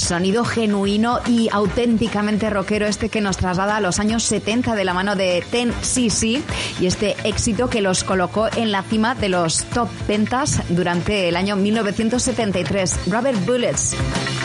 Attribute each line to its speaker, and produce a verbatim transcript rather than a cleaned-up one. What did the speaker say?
Speaker 1: Sonido genuino y auténticamente rockero este que nos traslada a los años setenta de la mano de Ten C C y este éxito que los colocó en la cima de los top ventas durante el año mil novecientos setenta y tres, Rubber Bullets.